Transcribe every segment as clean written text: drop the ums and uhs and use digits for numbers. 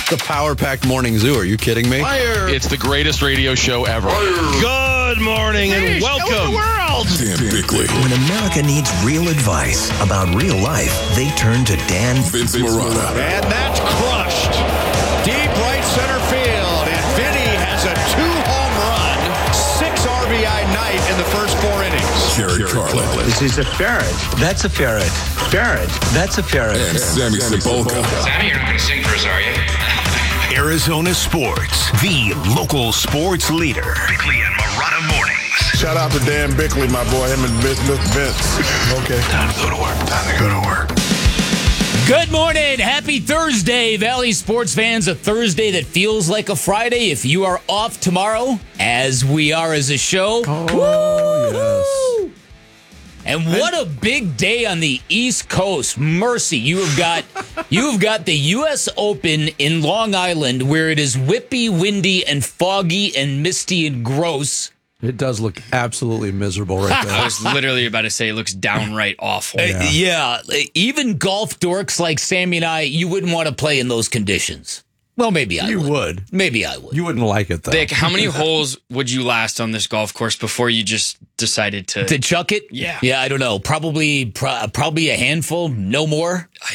The power-packed morning zoo. Are you kidding me? Fire. It's the greatest radio show ever. Good morning and welcome. Dan Bickley. When America needs real advice about real life, they turn to Dan Vince Marotta. And that's crushed. Deep right center field. And Vinny has a 2-home run, 6 RBI night in the first 4 innings. Jerry Carlin. This is a ferret. That's a ferret. Ferret. That's a ferret. And Sammy Cebulka. Sammy, you're not going to sing for us, are you? Arizona Sports, the local sports leader. Bickley and Marotta Mornings. Shout out to Dan Bickley, my boy. Him and Vince. Okay. Time to go to work. Time to go to work. Good morning. Happy Thursday, Valley sports fans. A Thursday that feels like a Friday if you are off tomorrow, as we are as a show. Oh, yes. And what a big day on the East Coast. Mercy, you've got the U.S. Open in Long Island, where it is whippy, windy, and foggy, and misty, and gross. It does look absolutely miserable right I there. was literally about to say it looks downright awful. Yeah, even golf dorks like Sammy and I, you wouldn't want to play in those conditions. Well, maybe I would. You would. Maybe I would. You wouldn't like it, though. Vic, how many holes would you last on this golf course before you just decided to... To chuck it? Yeah. Yeah, I don't know. Probably a handful, no more. I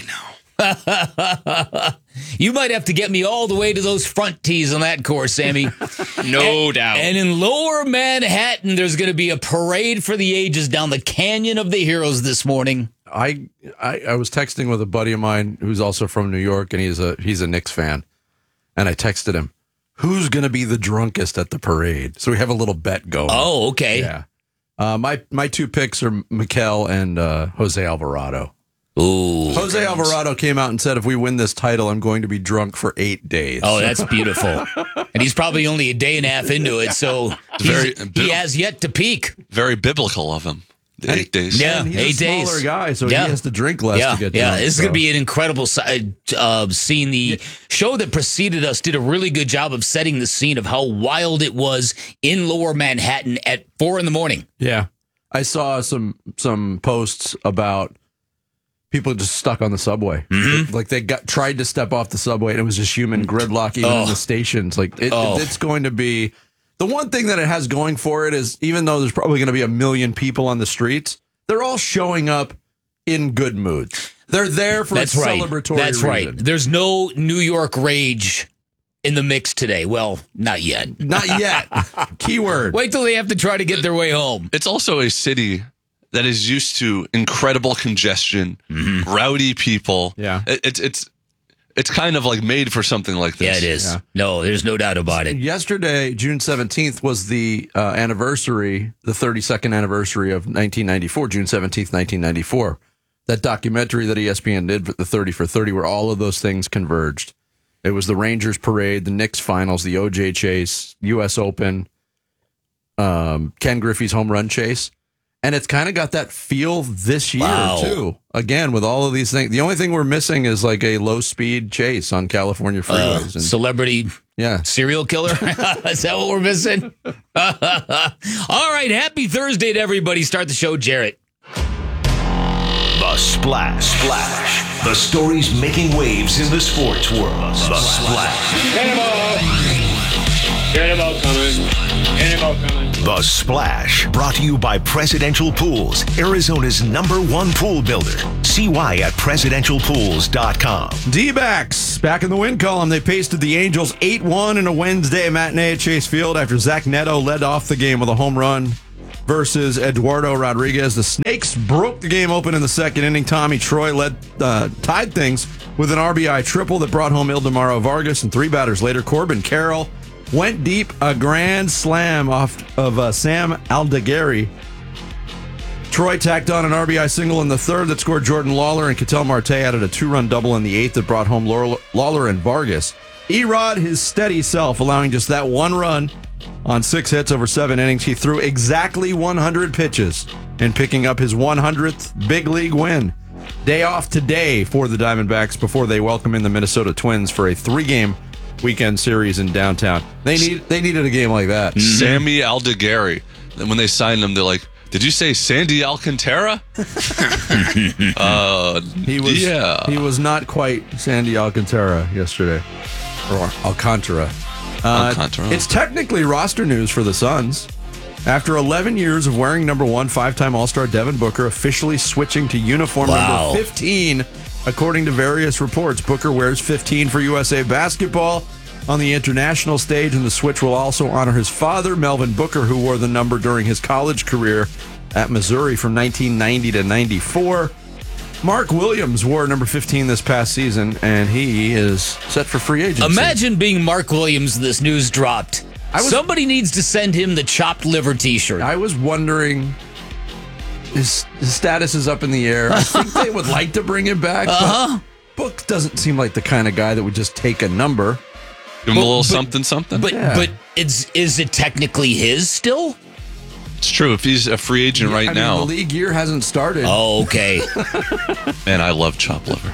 know. You might have to get me all the way to those front tees on that course, Sammy. No doubt. And in Lower Manhattan, there's going to be a parade for the ages down the Canyon of the Heroes this morning. I was texting with a buddy of mine who's also from New York, and he's a Knicks fan. And I texted him, who's going to be the drunkest at the parade? So we have a little bet going. Oh, okay. Yeah. My 2 picks are Mikel and Jose Alvarado. Ooh. Jose Alvarado came out and said, if we win this title, I'm going to be drunk for 8 days. Oh, that's beautiful. And he's probably only a day and a half into it, so he has yet to peak. Very biblical of him. The 8 days. Yeah, And he's 8 a smaller days. guy, so Yeah. he has to drink less to get drunk. Yeah, this is so. going to be an incredible scene. The show that preceded us did a really good job of setting the scene of how wild it was in Lower Manhattan at 4 a.m. Yeah. I saw some posts about people just stuck on the subway. Mm-hmm. Like they tried to step off the subway and it was just human gridlock even in the stations. Like it's going to be the one thing that it has going for it is even though there's probably going to be 1 million people on the streets, they're all showing up in good moods. They're there for a celebratory That's reason. right. There's no New York rage in the mix today. Well, not yet. Not yet. Keyword. Wait till they have to try to get their way home. It's also a city that is used to incredible congestion, rowdy people. Yeah. It's kind of like made for something like this. Yeah, it is. Yeah. No, there's no doubt about it. Yesterday, June 17th, was the anniversary, the 32nd anniversary of 1994, June 17th, 1994. That documentary that ESPN did, the 30 for 30, where all of those things converged. It was the Rangers parade, the Knicks finals, the OJ chase, U.S. Open, Ken Griffey's home run chase. And it's kind of got that feel this year, too. Again, with all of these things. The only thing we're missing is like a low-speed chase on California freeways. Celebrity serial killer? Is that what we're missing? All right, happy Thursday to everybody. Start the show, Jarrett. The Splash. The stories making waves in the sports world. The Splash. Cannonball coming. The Splash. Brought to you by Presidential Pools, Arizona's #1 pool builder. See why at presidentialpools.com. D-backs back in the win column. They pasted the Angels 8-1 in a Wednesday matinee at Chase Field after Zach Neto led off the game with a home run versus Eduardo Rodriguez. The Snakes broke the game open in the second inning. Tommy Troy tied things with an RBI triple that brought home Ildemaro Vargas, and 3 batters later, Corbin Carroll went deep, a grand slam off of Sam Aldeguerri. Troy tacked on an RBI single in the third that scored Jordan Lawler, and Ketel Marte added a 2-run double in the eighth that brought home Lawler and Vargas. Erod, his steady self, allowing just that 1 run on 6 hits over 7 innings. He threw exactly 100 pitches and picking up his 100th big league win. Day off today for the Diamondbacks before they welcome in the Minnesota Twins for a 3-game weekend series in downtown. They needed a game like that. Sammy Aldeguerri. And when they signed him, they're like, did you say Sandy Alcantara? He was not quite Sandy Alcantara yesterday. or Alcantara. It's technically roster news for the Suns. After 11 years of wearing number 1, 5-time All-Star Devin Booker officially switching to uniform number 15, according to various reports. Booker wears 15 for USA Basketball on the international stage, and the switch will also honor his father, Melvin Booker, who wore the number during his college career at Missouri from 1990 to 94. Mark Williams wore number 15 this past season, and he is set for free agency. Imagine being Mark Williams. This news dropped. Somebody needs to send him the chopped liver T-shirt. I was wondering, his status is up in the air. I think they would like to bring him back. But Book doesn't seem like the kind of guy that would just take a number. Give him a little something. But is it technically his still? It's true. If he's a free agent now. The league year hasn't started. Oh, okay. Man, I love chopped liver.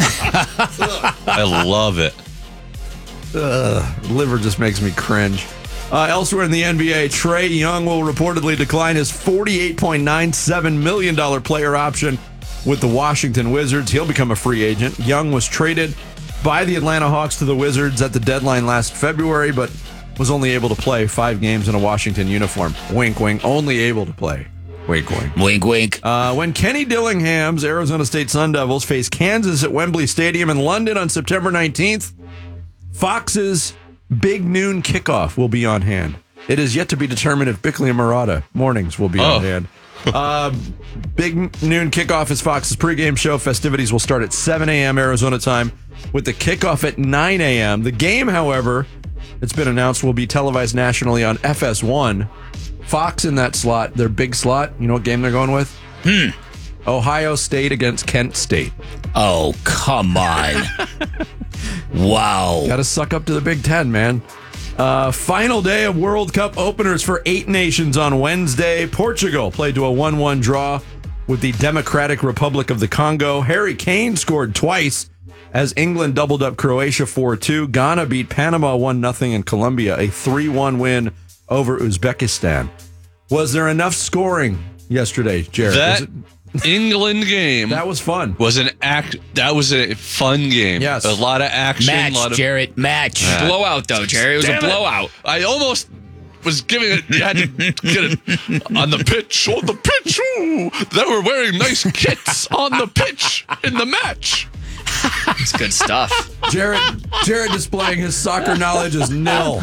I love it. Liver just makes me cringe. Elsewhere in the NBA, Trae Young will reportedly decline his $48.97 million player option with the Washington Wizards. He'll become a free agent. Young was traded by the Atlanta Hawks to the Wizards at the deadline last February, but was only able to play 5 games in a Washington uniform. Wink, wink. Only able to play. Wink, wink. Wink, wink. When Kenny Dillingham's Arizona State Sun Devils face Kansas at Wembley Stadium in London on September 19th, Fox's Big Noon Kickoff will be on hand. It is yet to be determined if Bickley and Murata mornings will be on hand. Big Noon Kickoff is Fox's pregame show. Festivities will start at 7 a.m. Arizona time with the kickoff at 9 a.m. The game, however, it's been announced, will be televised nationally on FS1. Fox in that slot, their big slot. You know what game they're going with? Ohio State against Kent State. Oh, come on. Wow. Got to suck up to the Big Ten, man. Final day of World Cup openers for 8 nations on Wednesday. Portugal played to a 1-1 draw with the Democratic Republic of the Congo. Harry Kane scored twice as England doubled up Croatia 4-2. Ghana beat Panama 1-0, and Colombia a 3-1 win over Uzbekistan. Was there enough scoring yesterday, Jared? That England game that was fun. That was a fun game. Yes, a lot of action. Jarrett. Match. Blowout though, Jerry. It was a blowout. I almost was giving it. You had to get it on the pitch. On the pitch. Ooh, they were wearing nice kits on the pitch in the match. It's good stuff. Jared displaying his soccer knowledge is nil.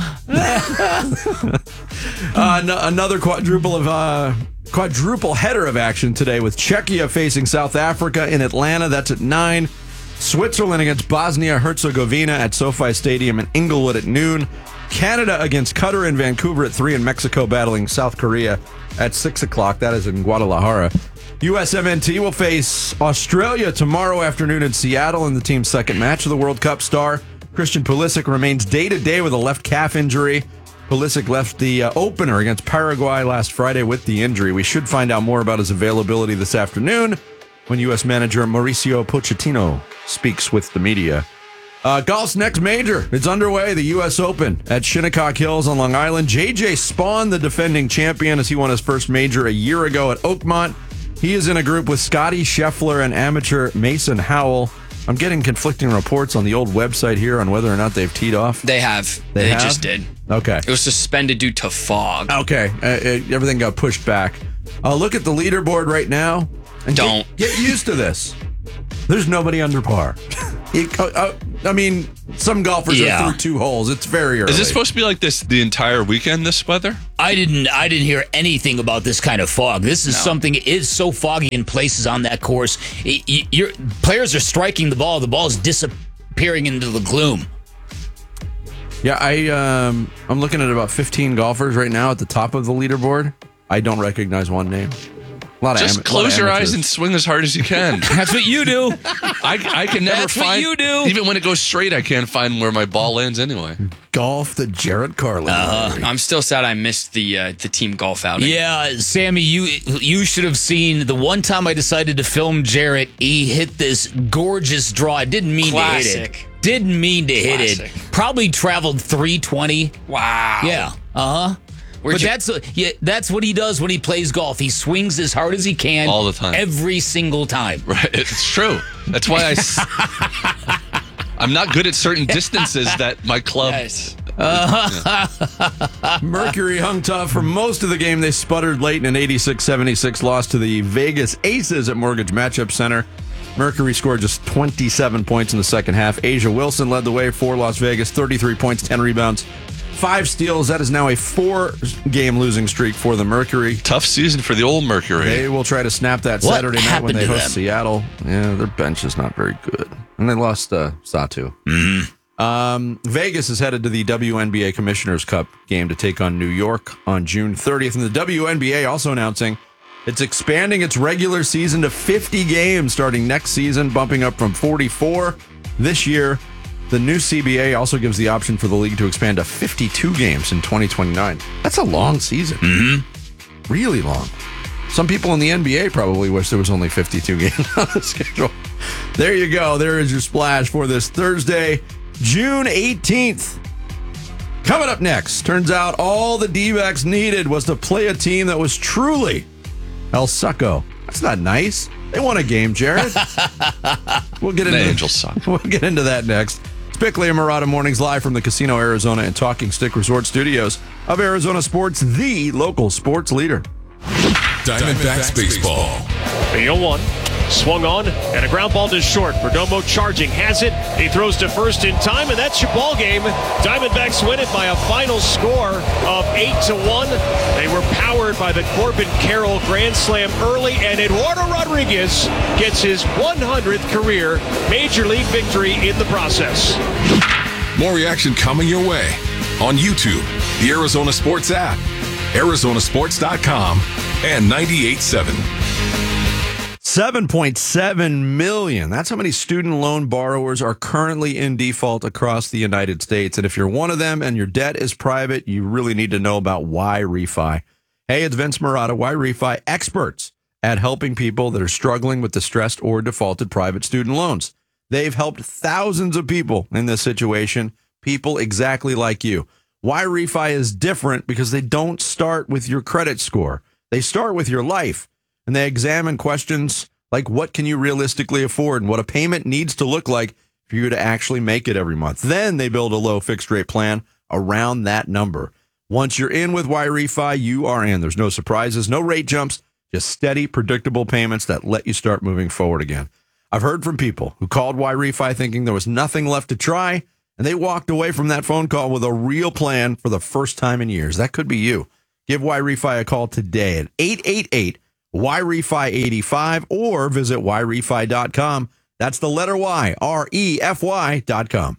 Another quadruple header of action today with Czechia facing South Africa in Atlanta. That's at 9. Switzerland against Bosnia-Herzegovina at SoFi Stadium in Inglewood at noon. Canada against Qatar in Vancouver at 3, and Mexico battling South Korea at 6 o'clock. That is in Guadalajara. USMNT will face Australia tomorrow afternoon in Seattle in the team's second match of the World Cup. Star Christian Pulisic remains day-to-day with a left calf injury. Pulisic left the opener against Paraguay last Friday with the injury. We should find out more about his availability this afternoon when U.S. manager Mauricio Pochettino speaks with the media. Golf's next major. It's underway, the U.S. Open at Shinnecock Hills on Long Island. J.J. Spawn, the defending champion, as he won his first major a year ago at Oakmont. He is in a group with Scotty Scheffler and amateur Mason Howell. I'm getting conflicting reports on the old website here on whether or not they've teed off. They have. They just did. Okay. It was suspended due to fog. Okay. Everything got pushed back. Look at the leaderboard right now. And Don't. Get used to this. There's nobody under par. I mean, some golfers are through 2 holes. It's very early. Is it supposed to be like this the entire weekend, this weather? I didn't hear anything about this kind of fog. This is something. It is so foggy in places on that course. Your players are striking the ball. The ball is disappearing into the gloom. Yeah, I'm looking at about 15 golfers right now at the top of the leaderboard. I don't recognize one name. Just close your eyes and swing as hard as you can. That's what you do. I can never find. What you do. Even when it goes straight, I can't find where my ball lands anyway. Golf the Jarrett Carlin. I'm still sad I missed the team golf outing. Yeah, Sammy, you should have seen the one time I decided to film Jarrett. He hit this gorgeous draw. I didn't mean to hit it. Didn't mean to hit it. Probably traveled 320. Wow. Yeah. But that's what he does when he plays golf. He swings as hard as he can all the time, every single time. Right, it's true. That's why I'm not good at certain distances that my club. Nice. Mercury hung tough for most of the game. They sputtered late in an 86-76 loss to the Vegas Aces at Mortgage Matchup Center. Mercury scored just 27 points in the second half. Asia Wilson led the way for Las Vegas, 33 points, 10 rebounds, 5 steals. That is now a 4-game losing streak for the Mercury. Tough season for the old Mercury. They will try to snap that Saturday night when they host Seattle. Yeah, their bench is not very good. And they lost Satu. Vegas is headed to the WNBA Commissioner's Cup game to take on New York on June 30th. And the WNBA also announcing it's expanding its regular season to 50 games starting next season, bumping up from 44 this year. The new CBA also gives the option for the league to expand to 52 games in 2029. That's a long season. Really long. Some people in the NBA probably wish there was only 52 games on the schedule. There you go. There is your splash for this Thursday, June 18th. Coming up next, turns out all the D-backs needed was to play a team that was truly El Succo. That's not nice. They won a game, Jared. We'll get into Angels suck. We'll get into that next. It's Bickley and Murata Mornings live from the Casino Arizona and Talking Stick Resort Studios of Arizona Sports, the local sports leader. Diamondbacks baseball. The 0-1. Swung on, and a ground ball to short. Perdomo charging, has it. He throws to first in time, and that's your ball game. Diamondbacks win it by a final score of 8-1. They were powered by the Corbin Carroll Grand Slam early, and Eduardo Rodriguez gets his 100th career Major League victory in the process. More reaction coming your way on YouTube, the Arizona Sports app, Arizonasports.com, and 98.7. 7.7 million. That's how many student loan borrowers are currently in default across the United States. And if you're one of them and your debt is private, you really need to know about Y-Refi. Hey, it's Vince Murata, Y-Refi, experts at helping people that are struggling with distressed or defaulted private student loans. They've helped thousands of people in this situation, people exactly like you. Y-Refi is different because they don't start with your credit score. They start with your life. And they examine questions like what can you realistically afford and what a payment needs to look like for you to actually make it every month. Then they build a low fixed rate plan around that number. Once you're in with Y-Refi, you are in. There's no surprises, no rate jumps, just steady, predictable payments that let you start moving forward again. I've heard from people who called Y-Refi thinking there was nothing left to try, and they walked away from that phone call with a real plan for the first time in years. That could be you. Give Y-Refi a call today at 888-YREFI85 or visit YREFI.com. That's the letter Y, REFY.com.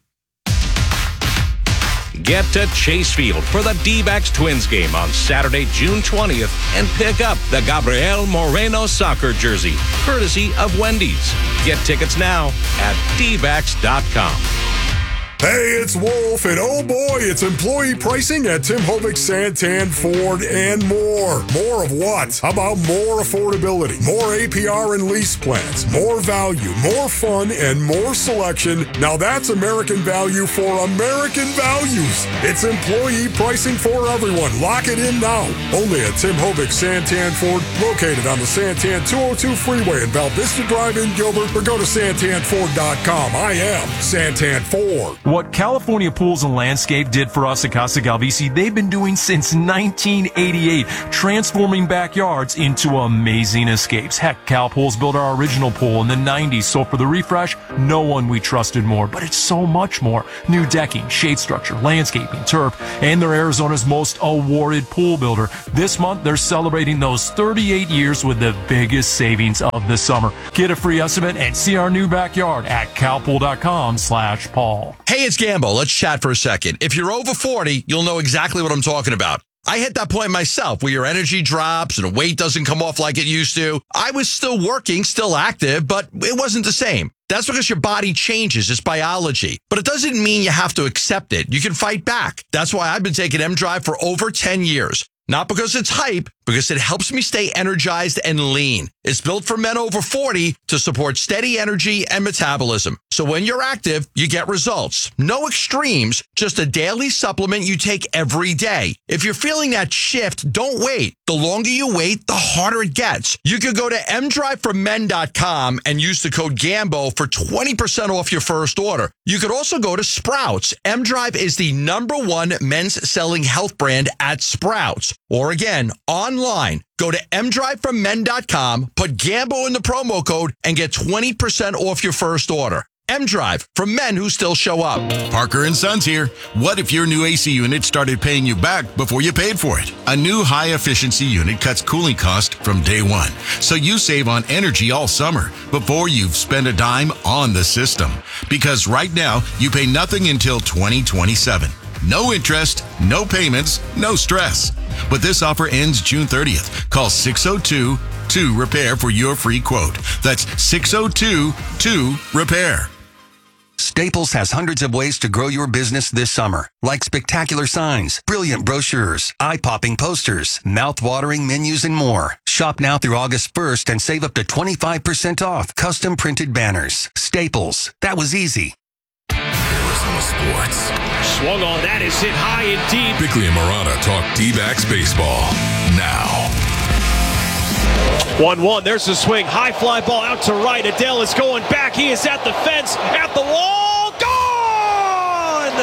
Get to Chase Field for the D-backs Twins game on Saturday, June 20th, and pick up the Gabriel Moreno soccer jersey, courtesy of Wendy's. Get tickets now at dbacks.com. Hey, it's Wolf, and oh boy, it's employee pricing at Tim Hovick, Santan, Ford, and more. More of what? How about more affordability, more APR and lease plans, more value, more fun, and more selection? Now that's American value for American values. It's employee pricing for everyone. Lock it in now. Only at Tim Hovick, Santan, Ford, located on the Santan 202 freeway in Val Vista Drive in Gilbert, or go to santanford.com. I am Santan Ford. What California Pools and Landscape did for us at Casa Galvisi, they've been doing since 1988, transforming backyards into amazing escapes. Heck, Cal Pools built our original pool in the 90s, so for the refresh, no one we trusted more. But it's so much more. New decking, shade structure, landscaping, turf, and they're Arizona's most awarded pool builder. This month, they're celebrating those 38 years with the biggest savings of the summer. Get a free estimate and see our new backyard at calpool.com/Paul. Hey, it's Gambo. Let's chat for a second. If you're over 40, you'll know exactly what I'm talking about. I hit that point myself where your energy drops and weight doesn't come off like it used to. I was still working, still active, but it wasn't the same. That's because your body changes. It's biology. But it doesn't mean you have to accept it. You can fight back. That's why I've been taking M-Drive for over 10 years. Not because it's hype, because it helps me stay energized and lean. It's built for men over 40 to support steady energy and metabolism. So when you're active, you get results. No extremes, just a daily supplement you take every day. If you're feeling that shift, don't wait. The longer you wait, the harder it gets. You could go to mdriveformen.com and use the code GAMBO for 20% off your first order. You could also go to Sprouts. mDrive is the #1 men's selling health brand at Sprouts. Or again, online. Go to mdriveformen.com, put GAMBO in the promo code, and get 20% off your first order. mDrive, for men who still show up. Parker & Sons here. What if your new AC unit started paying you back before you paid for it? A new high-efficiency unit cuts cooling cost from day one, so you save on energy all summer before you've spent a dime on the system. Because right now, you pay nothing until 2027. No interest, no payments, no stress. But this offer ends June 30th. Call 602-2-REPAIR for your free quote. That's 602-2-REPAIR. Staples has hundreds of ways to grow your business this summer, like spectacular signs, brilliant brochures, eye-popping posters, mouth-watering menus, and more. Shop now through August 1st and save up to 25% off custom printed banners. Staples. That was easy. Arizona Sports. Swung on, that is hit high and deep. Bickley and Murata talk D-backs baseball now. 1-1, there's the swing. High fly ball out to right. Adele is going back. He is at the fence, at the wall. Gone!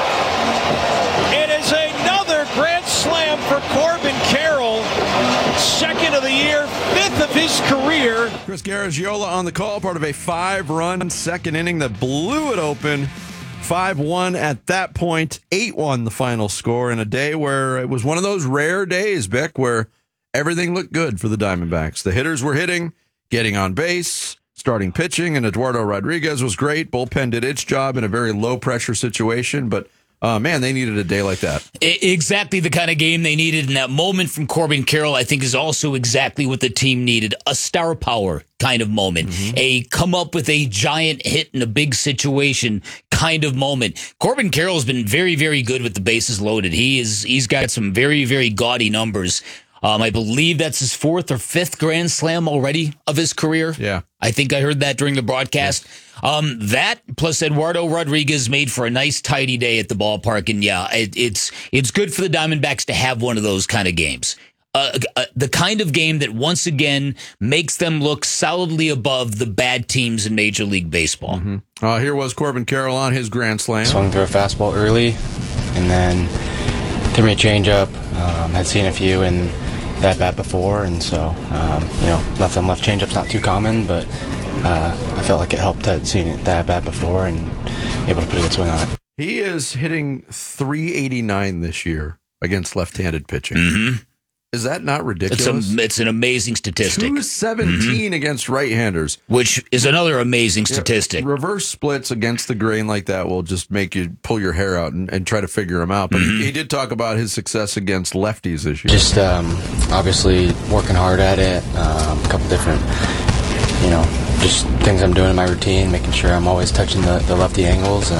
It is another grand slam for Corbin Carroll. Second of the year, fifth of his career. Chris Garagiola on the call, part of a 5-run second inning that blew it open. 5-1 at that point, 8-1 the final score in a day where it was one of those rare days, Bick, where everything looked good for the Diamondbacks. The hitters were hitting, getting on base, starting pitching, and Eduardo Rodriguez was great. Bullpen did its job in a very low-pressure situation, but man, they needed a day like that. Exactly the kind of game they needed. And that moment from Corbin Carroll, I think, is also exactly what the team needed. A star power kind of moment. A come up with a giant hit in a big situation kind of moment. Corbin Carroll's been very, very good with the bases loaded. He's got some very, very gaudy numbers. I believe that's his 4th or 5th grand slam already of his career. Yeah. I think I heard that during the broadcast. Yeah. That plus Eduardo Rodriguez made for a nice tidy day at the ballpark. And yeah, it's good for the Diamondbacks to have one of those kind of games. The kind of game that once again makes them look solidly above the bad teams in Major League Baseball. Here was Corbin Carroll on his grand slam. Swung through a fastball early and then threw me a changeup. Had seen a few in that bat before, and so left on left changeup's not too common, but I felt like it helped that seen it that bat before and able to put a good swing on it. He is hitting .389 this year against left-handed pitching. Is that not ridiculous? It's an amazing statistic. 217 against right-handers. Which is another amazing statistic. Yeah, reverse splits against the grain like that will just make you pull your hair out and try to figure them out. But he did talk about his success against lefties this year. Just obviously working hard at it. A couple different, just things I'm doing in my routine, making sure I'm always touching the lefty angles.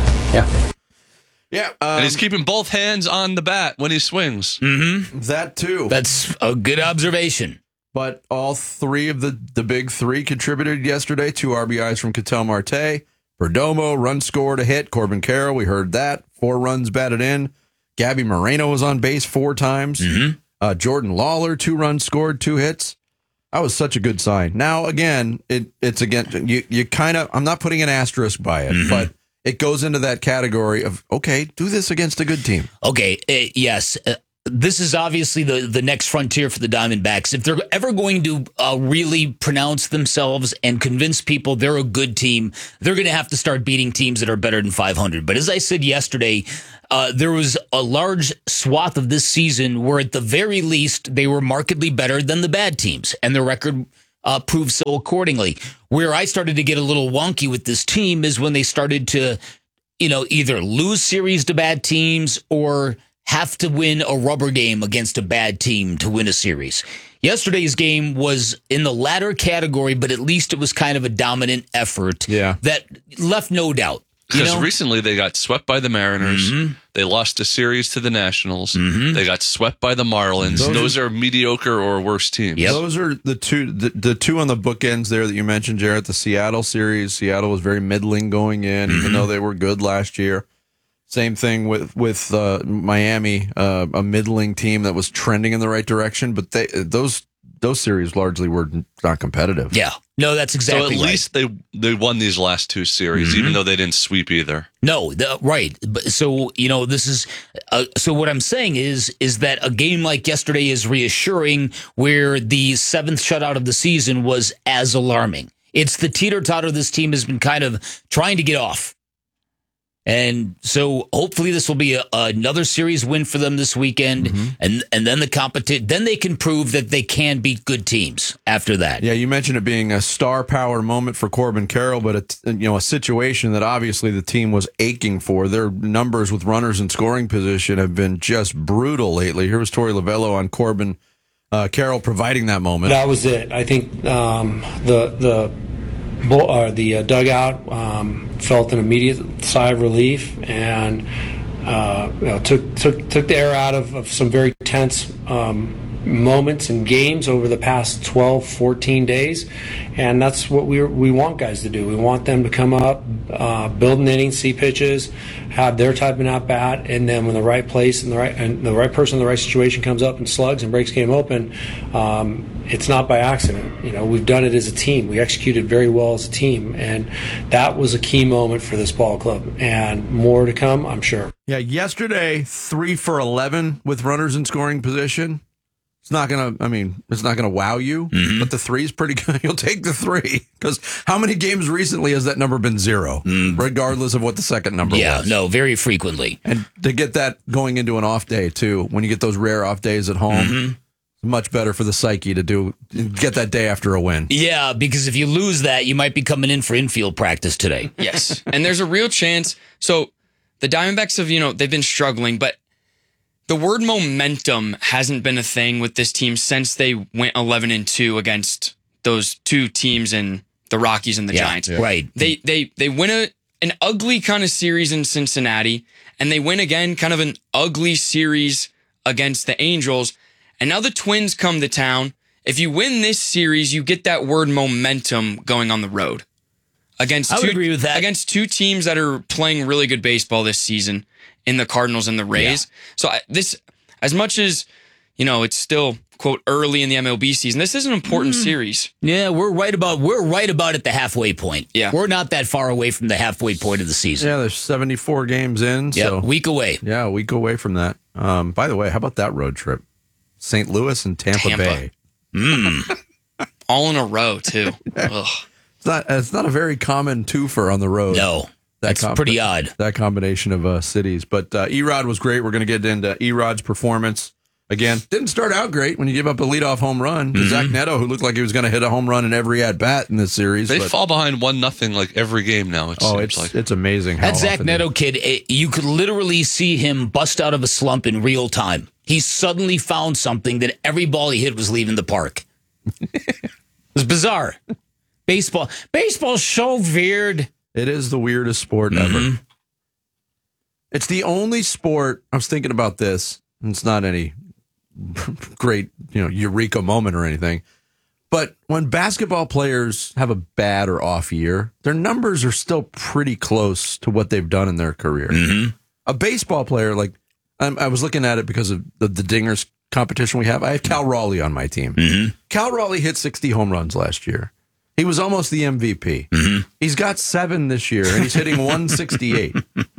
Yeah. And he's keeping both hands on the bat when he swings. That too. That's a good observation. But all three of the big three contributed yesterday. 2 RBIs from Ketel Marte. Perdomo, run scored, a hit. Corbin Carroll, we heard that. 4 runs batted in. Gabby Moreno was on base 4 times. Jordan Lawler, 2 runs scored, 2 hits. That was such a good sign. Now, again, it's again, you kind of, I'm not putting an asterisk by it, but it goes into that category of, okay, do this against a good team. Okay, yes. This is obviously the next frontier for the Diamondbacks. If they're ever going to really pronounce themselves and convince people they're a good team, they're going to have to start beating teams that are better than 500. But as I said yesterday, there was a large swath of this season where at the very least they were markedly better than the bad teams, and their record proves so accordingly. Where I started to get a little wonky with this team is when they started to, either lose series to bad teams or have to win a rubber game against a bad team to win a series. Yesterday's game was in the latter category, but at least it was kind of a dominant effort that left no doubt. Because recently they got swept by the Mariners. They lost a series to the Nationals. They got swept by the Marlins. Those are mediocre or worse teams. Those are the two on the bookends there that you mentioned, Jarrett. The Seattle series. Seattle was very middling going in, even though they were good last year. Same thing with Miami, a middling team that was trending in the right direction, but those series largely were not competitive. Yeah. No, that's exactly right. So at least they won these last two series, even though they didn't sweep either. No, right. So, this is, so what I'm saying is that a game like yesterday is reassuring, where the 7th shutout of the season was as alarming. It's the teeter-totter this team has been kind of trying to get off. And so hopefully this will be another series win for them this weekend, and then then they can prove that they can beat good teams after that. Yeah, you mentioned it being a star power moment for Corbin Carroll, but a situation that obviously the team was aching for. Their numbers with runners in scoring position have been just brutal lately. Here was Torey Lovello on Corbin Carroll providing that moment. That was it. I think the dugout felt an immediate sigh of relief, and took the air out of some very tense moments and games over the past 12, 14 days. And that's what we want guys to do. We want them to come up, build an inning, see pitches, have their type of at bat, and then when the right place and the right person in the right situation comes up and slugs and breaks game open, it's not by accident. We've done it as a team. We executed very well as a team, and that was a key moment for this ball club. And more to come, I'm sure. Yeah, yesterday 3 for 11 with runners in scoring position. It's not gonna wow you, but the 3 is pretty good. You'll take the 3, because how many games recently has that number been 0, regardless of what the second number was? Yeah, no, very frequently. And to get that going into an off day too, when you get those rare off days at home, it's much better for the psyche to get that day after a win. Yeah, because if you lose that, you might be coming in for infield practice today. Yes, and there's a real chance. So the Diamondbacks have, they've been struggling, but the word momentum hasn't been a thing with this team since they went 11-2 against those two teams in the Rockies and the Giants. Yeah. Right. They win an ugly kind of series in Cincinnati, and they win again kind of an ugly series against the Angels. And now the Twins come to town. If you win this series, you get that word momentum going on the road. I would agree with that. Against two teams that are playing really good baseball this season, in the Cardinals and the Rays. Yeah. So this, as much as, it's still, quote, early in the MLB season, this is an important series. Yeah, we're right about at the halfway point. Yeah. We're not that far away from the halfway point of the season. Yeah, there's 74 games in. So a week away. Yeah, a week away from that. By the way, how about that road trip? St. Louis and Tampa Bay. All in a row, too. Ugh. It's not a very common twofer on the road. No. That's pretty odd. That combination of cities. But Erod was great. We're going to get into Erod's performance. Again, didn't start out great when you give up a leadoff home run to Zach Neto, who looked like he was going to hit a home run in every at-bat in this series. They fall behind 1-0 like every game now, it's amazing how that Zach Neto kid, you could literally see him bust out of a slump in real time. He suddenly found something that every ball he hit was leaving the park. It was bizarre. Baseball's so weird. It is the weirdest sport ever. It's the only sport, I was thinking about this, and it's not any great, eureka moment or anything, but when basketball players have a bad or off year, their numbers are still pretty close to what they've done in their career. A baseball player, like, I was looking at it because of the Dingers competition we have. I have Cal Raleigh on my team. Cal Raleigh hit 60 home runs last year. He was almost the MVP. He's got 7 this year, and he's hitting 168.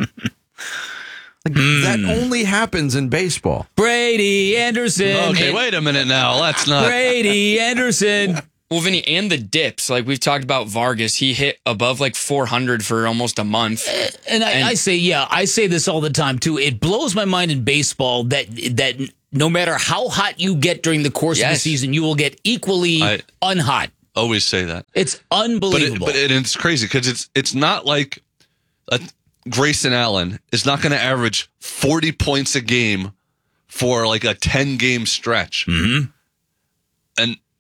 That only happens in baseball. Brady Anderson. Okay, wait a minute now. Let's not. Brady Anderson. Well, Vinny, and the dips. Like we've talked about Vargas. He hit above 400 for almost a month. And I say this all the time, too. It blows my mind in baseball that no matter how hot you get during the course of the season, you will get equally unhot. Always say that. It's unbelievable. But it's crazy because it's not like Grayson Allen is not going to average 40 points a game for like a 10-game stretch. And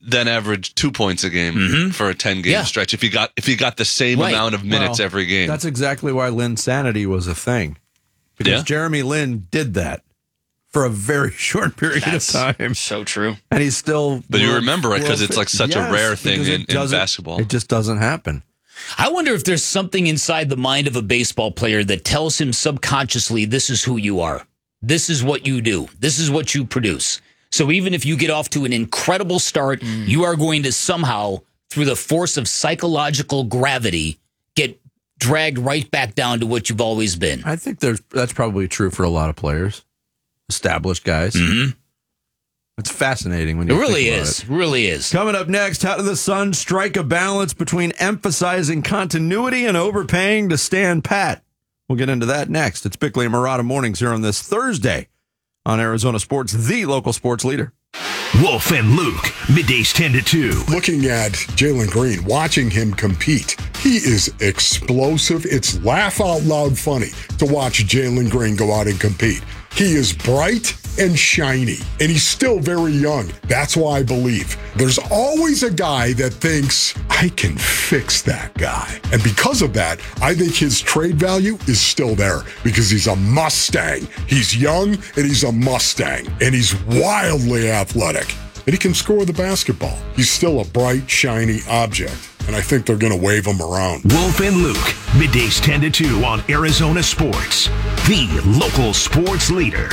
then average 2 points a game for a 10-game stretch if you got the same amount of minutes every game. That's exactly why Linsanity was a thing. Because Jeremy Lin did that for a very short period of time. So true. And he's still... But you remember it because it's like such a rare thing in basketball. It just doesn't happen. I wonder if there's something inside the mind of a baseball player that tells him subconsciously, this is who you are. This is what you do. This is what you produce. So even if you get off to an incredible start, you are going to somehow, through the force of psychological gravity, get dragged right back down to what you've always been. I think that's probably true for a lot of players, established guys. It's fascinating when you think about it. Really is. Coming up next, how do the Suns strike a balance between emphasizing continuity and overpaying to stand pat? We'll get into that next. It's Bickley and Murata Mornings here on this Thursday on Arizona Sports, the local sports leader. Wolf and Luke, middays 10 to 2. Looking at Jalen Green, watching him compete, he is explosive. It's laugh out loud funny to watch Jalen Green go out and compete. He is bright and shiny, and he's still very young. That's why I believe there's always a guy that thinks, I can fix that guy. And because of that, I think his trade value is still there because he's a Mustang. He's young, and he's a Mustang, and he's wildly athletic, and he can score the basketball. He's still a bright, shiny object, and I think they're going to wave him around. Wolf and Luke, middays 10 to 2 on Arizona Sports, the local sports leader.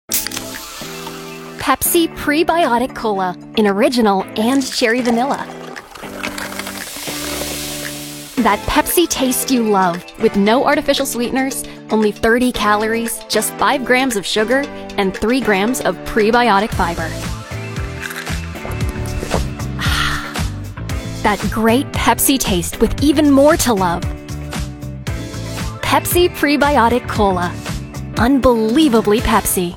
Pepsi Prebiotic Cola in original and cherry vanilla. That Pepsi taste you love with no artificial sweeteners, only 30 calories, just 5 grams of sugar, and 3 grams of prebiotic fiber. That great Pepsi taste with even more to love. Pepsi Prebiotic Cola. Unbelievably Pepsi.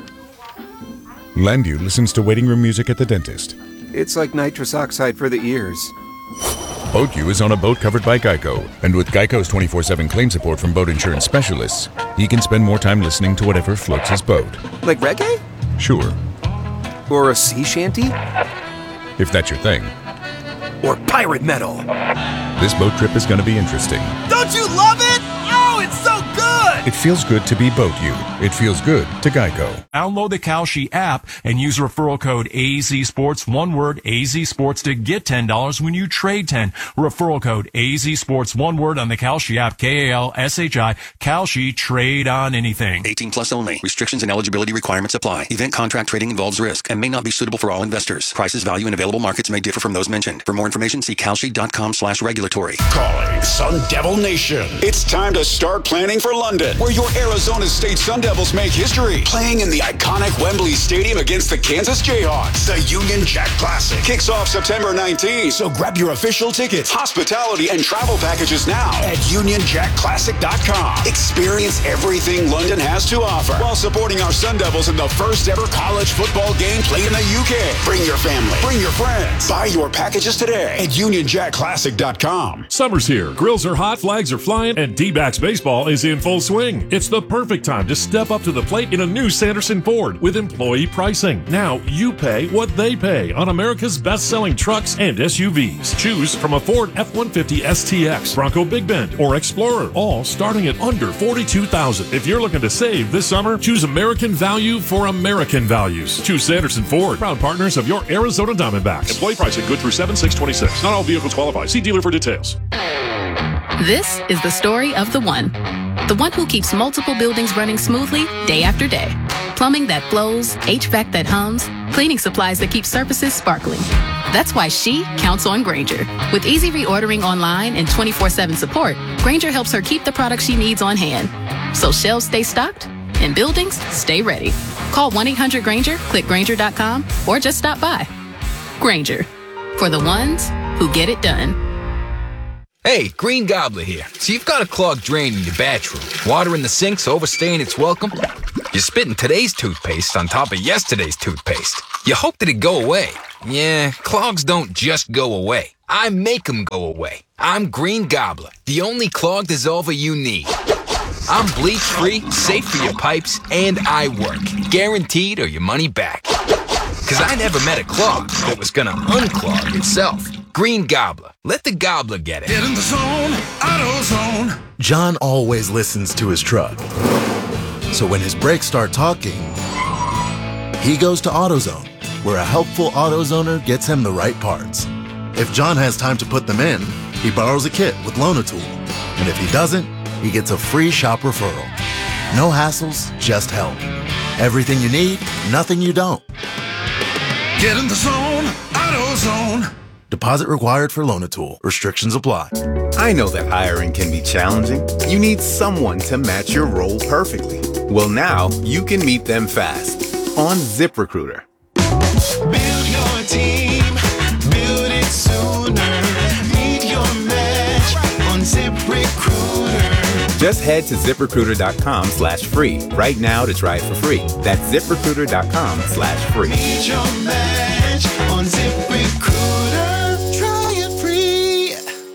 Landu listens to waiting room music at the dentist. It's like nitrous oxide for the ears. BoatU is on a boat covered by Geico, and with Geico's 24/7 claim support from boat insurance specialists, he can spend more time listening to whatever floats his boat. Like reggae? Sure. Or a sea shanty? If that's your thing. Or pirate metal? This boat trip is going to be interesting. Don't you love it? Oh, it's so good! It feels good to be BoatU. It feels good to Geico. Download the Kalshi app and use referral code AZSports, one word, AZSports, to get $10 when you trade 10. Referral code AZSports, one word, on the Kalshi app, Kalshi, Kalshi, trade on anything. 18 plus only. Restrictions and eligibility requirements apply. Event contract trading involves risk and may not be suitable for all investors. Prices, value, and available markets may differ from those mentioned. For more information, see Kalshi.com/regulatory. Calling Sun Devil Nation. It's time to start planning for London, where your Arizona State Sun Devils make history. Playing in the iconic Wembley Stadium against the Kansas Jayhawks. The Union Jack Classic kicks off September 19th. So grab your official tickets, hospitality, and travel packages now at UnionJackClassic.com. Experience everything London has to offer while supporting our Sun Devils in the first ever college football game played in the UK. Bring your family. Bring your friends. Buy your packages today at UnionJackClassic.com. Summer's here. Grills are hot, flags are flying, and D-backs baseball is in full swing. It's the perfect time to step up to the plate in a new Sanderson Ford with employee pricing. Now you pay what they pay on America's best-selling trucks and SUVs. Choose from a Ford F-150 STX, Bronco Big Bend, or Explorer, all starting at under $42,000. If you're looking to save this summer, choose American value for American values. Choose Sanderson Ford, proud partners of your Arizona Diamondbacks. Employee pricing good through 7/6/26. Not all vehicles qualify. See dealer for details. This is the story of the one who keeps multiple buildings running smoothly day after day. Plumbing that flows, HVAC that hums, cleaning supplies that keep surfaces sparkling. That's why she counts on Grainger. With easy reordering online and 24/7 support, Grainger helps her keep the products she needs on hand. So shelves stay stocked and buildings stay ready. Call 1-800-GRAINGER, click Grainger.com, or just stop by. Grainger, for the ones who get it done. Hey, Green Gobbler here. So you've got a clogged drain in your bathroom. Water in the sink's overstaying its welcome. You're spitting today's toothpaste on top of yesterday's toothpaste. You hope that it go away. Yeah, clogs don't just go away. I make them go away. I'm Green Gobbler, the only clog dissolver you need. I'm bleach-free, safe for your pipes, and I work. Guaranteed or your money back. Because I never met a clog that was gonna unclog itself. Green Gobbler. Let the gobbler get it. Get in the zone, AutoZone. John always listens to his truck. So when his brakes start talking, he goes to AutoZone, where a helpful AutoZoner gets him the right parts. If John has time to put them in, he borrows a kit with Loan-A-Tool. And if he doesn't, he gets a free shop referral. No hassles, just help. Everything you need, nothing you don't. Get in the zone, AutoZone. Deposit required for Loan-A-Tool. Restrictions apply. I know that hiring can be challenging. You need someone to match your role perfectly. Well, now you can meet them fast on ZipRecruiter. Build your team, build it sooner. Meet your match on ZipRecruiter. Just head to ZipRecruiter.com/free right now to try it for free. That's ZipRecruiter.com/free. Meet your match on ZipRecruiter. Try it free.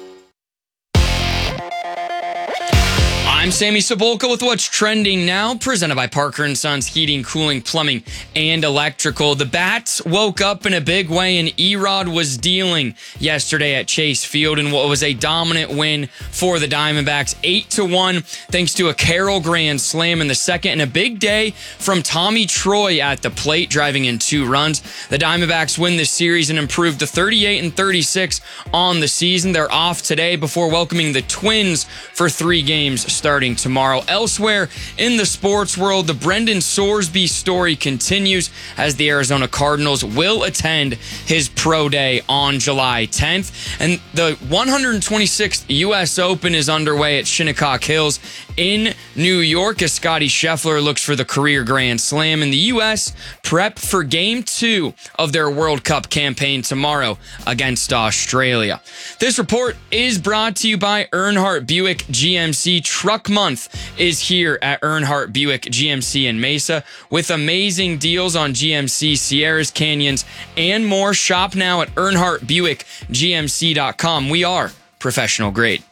I'm Sammy Cebulka with what's trending now, presented by Parker & Sons Heating, Cooling, Plumbing, and Electrical. The Bats woke up in a big way, and Erod was dealing yesterday at Chase Field in what was a dominant win for the Diamondbacks, 8-1, thanks to a Carroll grand slam in the second, and a big day from Tommy Troy at the plate, driving in 2 runs. The Diamondbacks win this series and improve to 38-36 on the season. They're off today before welcoming the Twins for 3 games starting tomorrow. Elsewhere in the sports world, the Brendan Sorsby story continues as the Arizona Cardinals will attend his pro day on July 10th. And the 126th U.S. Open is underway at Shinnecock Hills in New York as Scottie Scheffler looks for the career Grand Slam. And the U.S. prep for Game 2 of their World Cup campaign tomorrow against Australia. This report is brought to you by Earnhardt Buick GMC. Truck Month is here at Earnhardt Buick GMC in Mesa with amazing deals on GMC, Sierras, Canyons, and more. Shop now at EarnhardtBuickGMC.com. We are professional grade.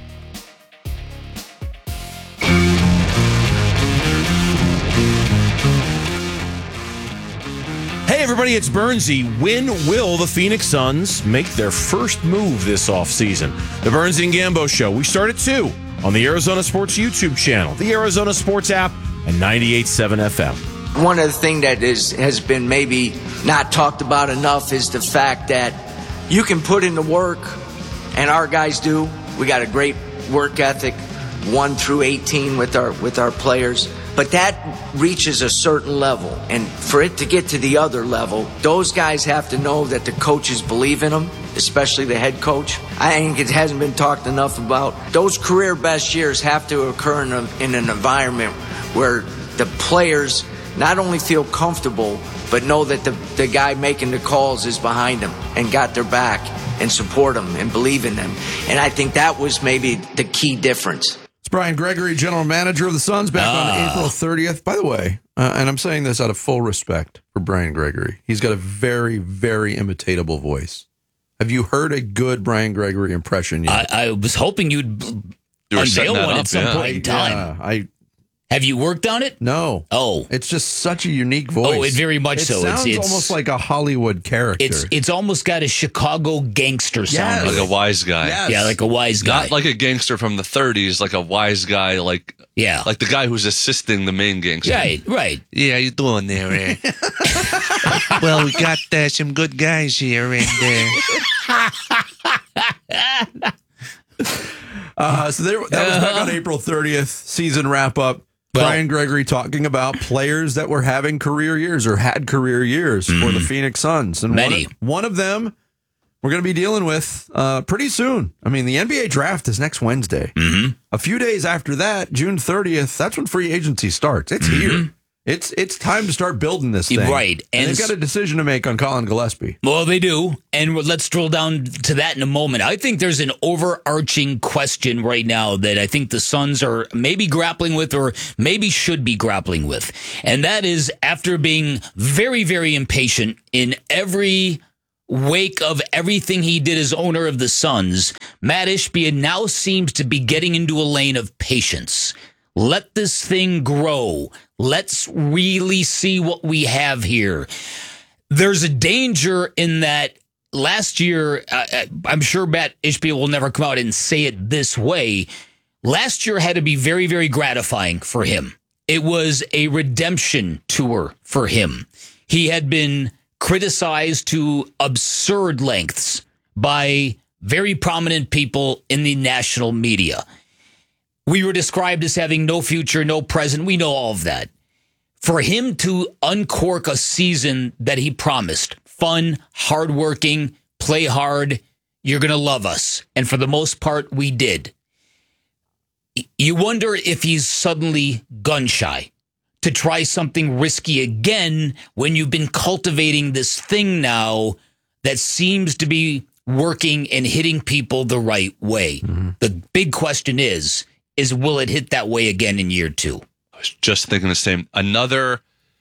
Hey everybody, it's Bernsey. When will the Phoenix Suns make their first move this offseason? The Bernsey and Gambo Show. We start at 2 on the Arizona Sports YouTube channel, the Arizona Sports app, and 98.7 FM. One of the things that has been maybe not talked about enough is the fact that you can put in the work, and our guys do. We got a great work ethic, 1 through 18 with our players. But that reaches a certain level. And for it to get to the other level, those guys have to know that the coaches believe in them, especially the head coach. I think it hasn't been talked enough about. Those career best years have to occur in an environment where the players not only feel comfortable, but know that the guy making the calls is behind them and got their back and support them and believe in them. And I think that was maybe the key difference. It's Brian Gregory, general manager of the Suns, back on April 30th. By the way, and I'm saying this out of full respect for Brian Gregory, he's got a very, very imitatable voice. Have you heard a good Brian Gregory impression yet? I was hoping you'd unveil one at some point in time. Have you worked on it? No. Oh. It's just such a unique voice. Oh, it very much so. It sounds almost like a Hollywood character. It's almost got a Chicago gangster sound. Like a wise guy. Yes. Yeah, like a wise guy. Not like a gangster from the 30s, like a wise guy, like the guy who's assisting the main gangster. Right. Yeah, how you doing there, eh? Well, we got some good guys here, and so that was back on April 30th, season wrap up. Brian Gregory talking about players that were having career years or had career years for the Phoenix Suns. And one of them we're going to be dealing with pretty soon. I mean, the NBA draft is next Wednesday. A few days after that, June 30th, that's when free agency starts. It's here. It's time to start building this thing. Right. And they've got a decision to make on Colin Gillespie. Well, they do. And let's drill down to that in a moment. I think there's an overarching question right now that I think the Suns are maybe grappling with or maybe should be grappling with. And that is, after being very, very impatient in every wake of everything he did as owner of the Suns, Matt Ishbia now seems to be getting into a lane of patience. Let this thing grow. Let's really see what we have here. There's a danger in that last year, I'm sure Matt Ishbia will never come out and say it this way. Last year had to be very, very gratifying for him. It was a redemption tour for him. He had been criticized to absurd lengths by very prominent people in the national media. We were described as having no future, no present. We know all of that. For him to uncork a season that he promised, fun, hardworking, play hard, you're going to love us. And for the most part, we did. You wonder if he's suddenly gun shy to try something risky again when you've been cultivating this thing now that seems to be working and hitting people the right way. Mm-hmm. The big question is will it hit that way again in year 2? I was just thinking the same. Another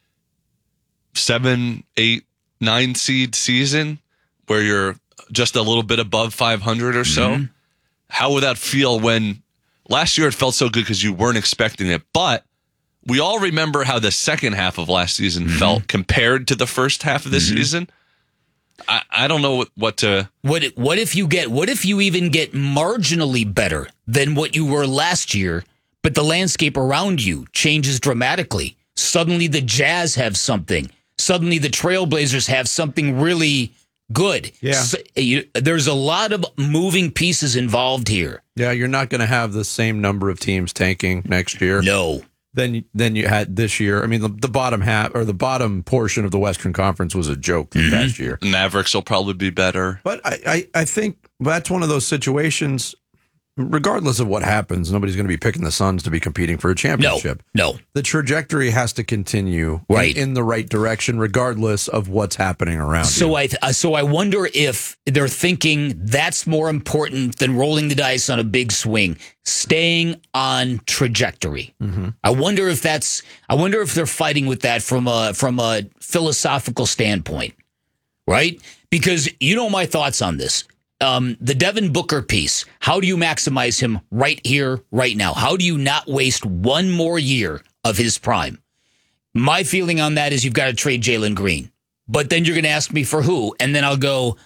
7, 8, 9 seed season where you're just a little bit above 500 or so. Mm-hmm. How would that feel when last year it felt so good because you weren't expecting it? But we all remember how the second half of last season felt compared to the first half of this season. I don't know what to. What if you even get marginally better than what you were last year, but the landscape around you changes dramatically? Suddenly the Jazz have something. Suddenly the Trailblazers have something really good. Yeah. So, there's a lot of moving pieces involved here. Yeah, you're not going to have the same number of teams tanking next year. No. Than you had this year. I mean, the bottom half or the bottom portion of the Western Conference was a joke last year. Mavericks will probably be better. But I think that's one of those situations, regardless of what happens, nobody's going to be picking the Suns to be competing for a championship. No. The trajectory has to continue in the right direction, regardless of what's happening around you. So I wonder if they're thinking that's more important than rolling the dice on a big swing, staying on trajectory. Mm-hmm. I wonder if they're fighting with that from a philosophical standpoint, right? Because you know my thoughts on this. The Devin Booker piece, how do you maximize him right here, right now? How do you not waste one more year of his prime? My feeling on that is you've got to trade Jalen Green. But then you're going to ask me for who? And then I'll go,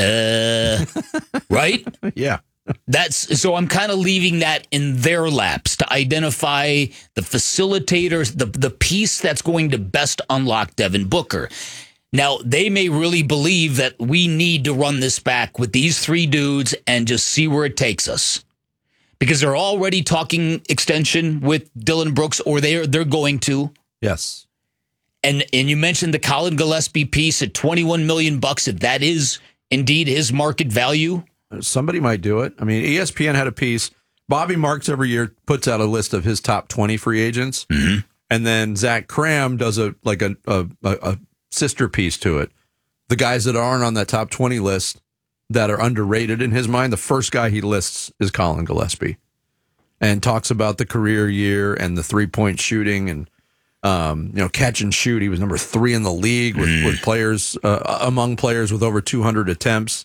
right? Yeah. So I'm kind of leaving that in their laps to identify the facilitators, the piece that's going to best unlock Devin Booker. Now, they may really believe that we need to run this back with these 3 dudes and just see where it takes us. Because they're already talking extension with Dillon Brooks, or they're going to. Yes. And you mentioned the Colin Gillespie piece at $21 million, if that is indeed his market value. Somebody might do it. I mean, ESPN had a piece. Bobby Marks every year puts out a list of his top 20 free agents. Mm-hmm. And then Zach Cram does a sister piece to it. The guys that aren't on that top 20 list that are underrated in his mind, the first guy he lists is Colin Gillespie and talks about the career year and the 3-point shooting and, catch and shoot. He was number 3 in the league with players, among players with over 200 attempts.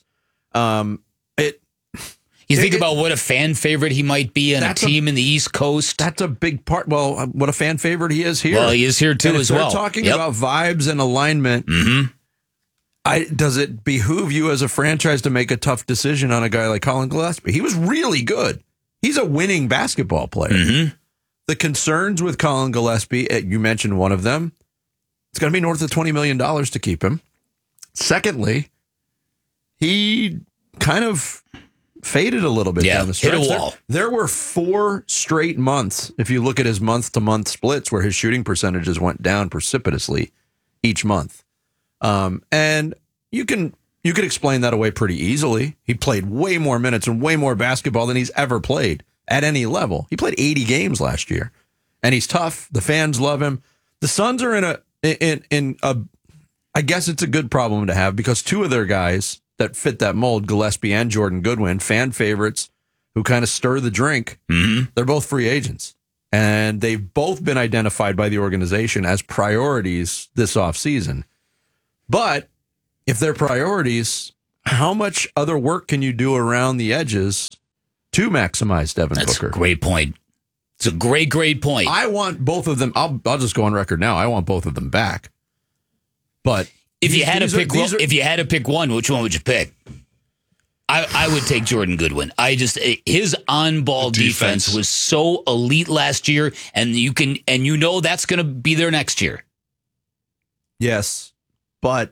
You think about what a fan favorite he might be on a team in the East Coast. That's a big part. Well, what a fan favorite he is here. Well, he is here too and as well. If they're talking about vibes and alignment, does it behoove you as a franchise to make a tough decision on a guy like Colin Gillespie? He was really good. He's a winning basketball player. Mm-hmm. The concerns with Colin Gillespie, you mentioned one of them. It's going to be north of $20 million to keep him. Secondly, he kind of faded a little bit down the stretch. Hit a wall. There were 4 straight months, if you look at his month-to-month splits, where his shooting percentages went down precipitously each month. And you could explain that away pretty easily. He played way more minutes and way more basketball than he's ever played at any level. He played 80 games last year, and he's tough. The fans love him. The Suns are in a I guess it's a good problem to have, because 2 of their guys that fit that mold, Gillespie and Jordan Goodwin, fan favorites who kind of stir the drink. Mm-hmm. They're both free agents, and they've both been identified by the organization as priorities this offseason. But if they're priorities, how much other work can you do around the edges to maximize Devin Booker? That's a great point. It's a great point. I want both of them. I'll just go on record now. I want both of them back. But If you had to pick one, which one would you pick? I would take Jordan Goodwin. His on-ball defense was so elite last year, and you know that's going to be there next year. Yes, but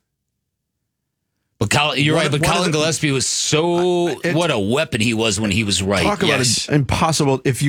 you're right. But Colin Gillespie was what a weapon he was when he was right. Talk about it impossible. If you